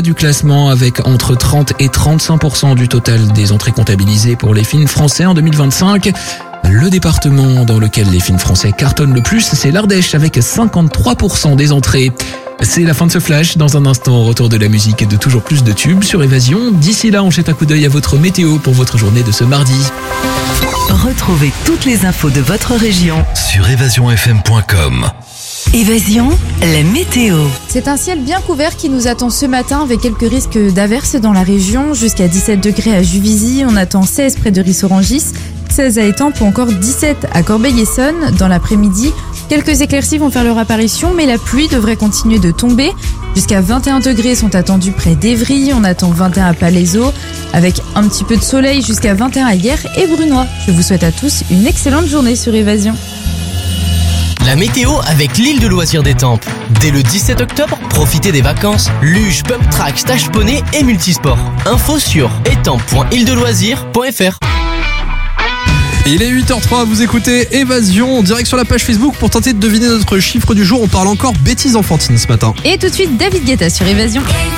du classement avec entre 30 et 35% du total des entrées comptabilisées pour les films français en 2025. Le département dans lequel les films français cartonnent le plus, c'est l'Ardèche avec 53% des entrées. C'est la fin de ce flash. Dans un instant, retour de la musique et de toujours plus de tubes sur Évasion. D'ici là, on jette un coup d'œil à votre météo pour votre journée de ce mardi. Retrouvez toutes les infos de votre région sur évasionfm.com. Évasion, la météo. C'est un ciel bien couvert qui nous attend ce matin avec quelques risques d'averses dans la région. Jusqu'à 17 degrés à Juvisy, on attend 16 près de Rissorangis, 16 à Étampes ou encore 17 à Corbeil-Essonnes. Dans l'après-midi, quelques éclaircies vont faire leur apparition, mais la pluie devrait continuer de tomber. Jusqu'à 21 degrés sont attendus près d'Évry, on attend 21 à Palaiseau, avec un petit peu de soleil jusqu'à 21 à Hyères et Brunois. Je vous souhaite à tous une excellente journée sur Évasion. La météo avec l'île de loisirs d'Étampes. Dès le 17 octobre, profitez des vacances, luge, pump track, stage poney et multisport. Info sur étampes.îledeloisirs.fr. Il est 8h03, vous écoutez Évasion, direct sur la page Facebook pour tenter de deviner notre chiffre du jour. On parle encore bêtises enfantines ce matin. Et tout de suite, David Guetta sur Évasion.